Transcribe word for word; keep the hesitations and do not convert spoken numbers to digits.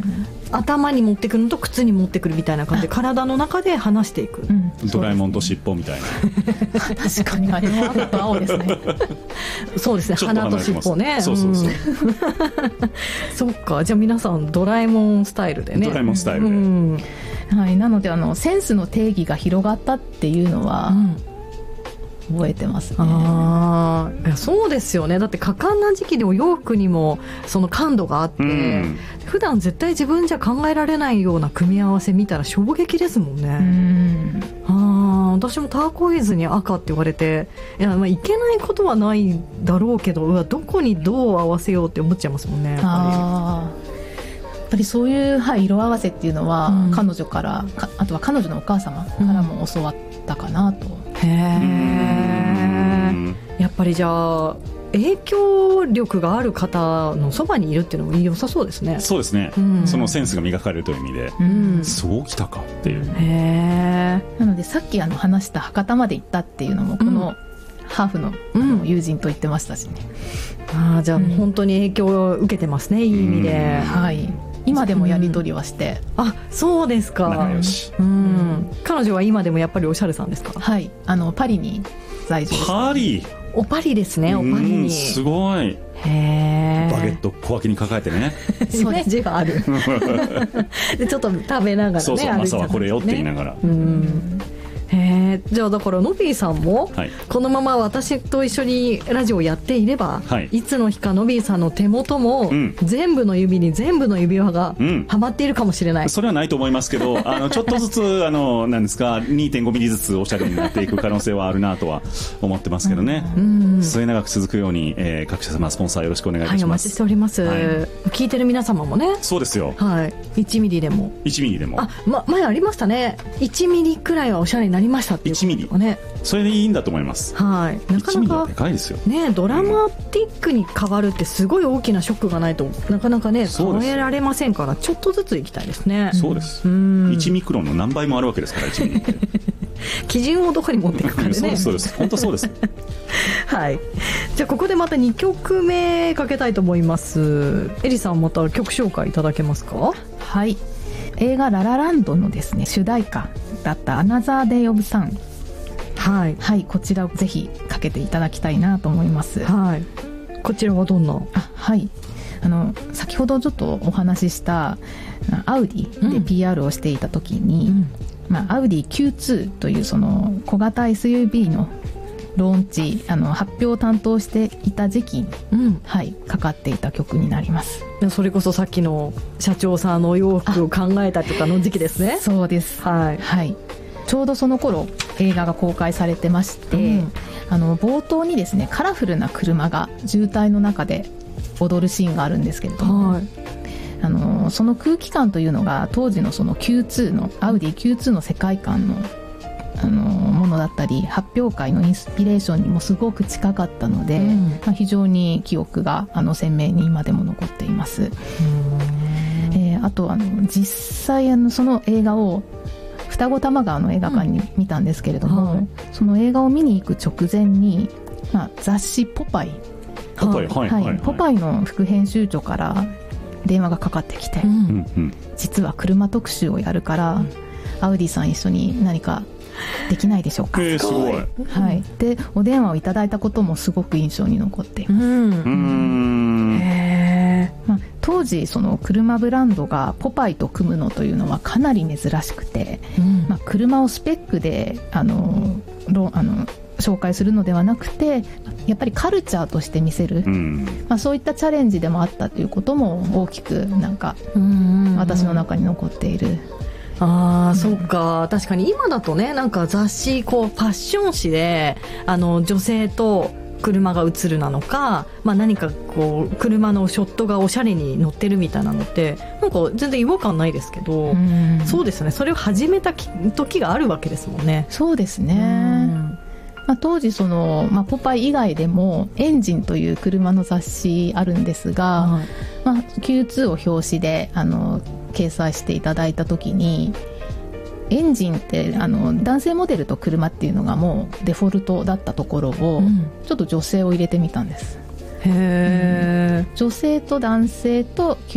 頭に持ってくるのと靴に持ってくるみたいな感じで体の中で離していく、うん、 ドラえもんと尻尾みたいな確かにあれは赤と青ですねそうですね、鼻と尻尾ね、 そうそうそう、うん、 そっか、じゃあ皆さんドラえもんスタイルでね、 ドラえもんスタイルで、 うんはい、なのであのセンスの定義が広がったっていうのは、うん覚えてますね。 ああ、そうですよね。だって果敢な時期でお洋服にもその感度があって、うん、普段絶対自分じゃ考えられないような組み合わせ見たら衝撃ですもんね。うん、あ、私もターコイズに赤って言われて、いや、まあ、いけないことはないだろうけど、うわ、どこにどう合わせようって思っちゃいますもんね。 あやっぱりそういう、はい、色合わせっていうのは、うん、彼女からかあとは彼女のお母様からも教わったかなと、うん、 へー、やっぱりじゃあ影響力がある方のそばにいるっていうのも良さそうですね。 そうですね、うん、そのセンスが磨かれるという意味で、うん、そうきたかっていう。 へー、なのでさっきあの話した博多まで行ったっていうのもこの、うん、ハーフ の, あの友人と言ってましたしね、 うん、あ、じゃあ本当に影響を受けてますね、いい意味で、 うん、はい、今でもやり取りはして、 うん、あ、そうですか。 仲良し、 うん、彼女は今でもやっぱりおしゃれさんですか？ はい、あのパリに在住です。 パリ、 おパリですね、おパリに。 すごい。 へー、 バゲット小脇に抱えてねイメージがあるでちょっと食べながらね、 そうそう、朝はこれよって言いながら、 うん、へー、じゃあだからノビーさんも、はい、このまま私と一緒にラジオをやっていれば、はい、いつの日かノビーさんの手元も、うん、全部の指に全部の指輪がはまっているかもしれない、うん、 それはないと思いますけどあのちょっとずつあのなんですか にてんごミリずつおしゃれになっていく可能性はあるなとは思ってますけどね、うんうん、末永く続くように、えー、各社様スポンサーよろしくお願いいたします。はい、お待ちしております、はい、聞いてる皆様もね。 そうですよ、 はい、いちミリでもいちミリでも、 あ、ま、前ありましたね、いちミリくらいはおしゃれになりましたっていういちミリ、ね、それでいいんだと思います。 はい、なかなかいちミリはでかいですよ、 ね、ドラマティックに変わるってすごい大きなショックがないとなかなかね変えられませんから、ちょっとずついきたいですね。 そうです、うん、いちミクロンの何倍もあるわけですからいちミリって基準をどこに持っていくかでねそうですそうです、本当そうですはい、じゃあここでまたにきょくめかけたいと思います。エリさん、また曲紹介いただけますか？ はい、映画ララランドのですね主題歌だったアナザーデイオブサン、はい、はい、こちらをぜひかけていただきたいなと思います。 はい、こちらはどんな？ あ、はい、あの先ほどちょっとお話ししたアウディで ピーアール をしていた時に、うん、まあ、アウディ キューツー というその小型 エスユーブイ のローンチ、あの発表を担当していた時期に、うん、はい、かかっていた曲になります。 それこそさっきの社長さんのお洋服を考えたとかの時期ですね。 そうです、はいはい、ちょうどその頃映画が公開されてまして、うん、あの冒頭にですねカラフルな車が渋滞の中で踊るシーンがあるんですけれども、はい、あのその空気感というのが当時のその キューツー のアウディ キューツー の世界観のあのものだったり発表会のインスピレーションにもすごく近かったので、うん、まあ、非常に記憶があの鮮明に今でも残っています。えー、あとあの実際あのその映画を双子玉川の映画館に見たんですけれども、うん、はい、その映画を見に行く直前に、まあ、雑誌ポパイポパイ、はいはいはい、 ポパイの副編集長から電話がかかってきて、うん、実は車特集をやるから、うん、アウディさん一緒に何かできないでしょうか。 えー、すごい、 はい、でお電話をいただいたこともすごく印象に残っています。うん、うーん、へー、まあ、当時その車ブランドがポパイと組むのというのはかなり珍しくて、うん、まあ、車をスペックであのロあの紹介するのではなくてやっぱりカルチャーとして見せる、うん、まあ、そういったチャレンジでもあったということも大きくなんか私の中に残っている。 ああ、そうか、確かに今だとね、なんか雑誌こうファッション誌であの女性と車が映るなのか、まあ、何かこう車のショットがおしゃれに載ってるみたいなのってなんか全然違和感ないですけど、うん、そうですね、それを始めた時があるわけですもんね。 そうですね、うん、まあ、当時その、まあ、ポパイ以外でもエンジンという車の雑誌あるんですが、はい、まあ、キューツー を表紙であの掲載していただいた時にエンジンってあの男性モデルと車っていうのがもうデフォルトだったところを、うん、ちょっと女性を入れてみたんです。 へー、 うん、女性と男性と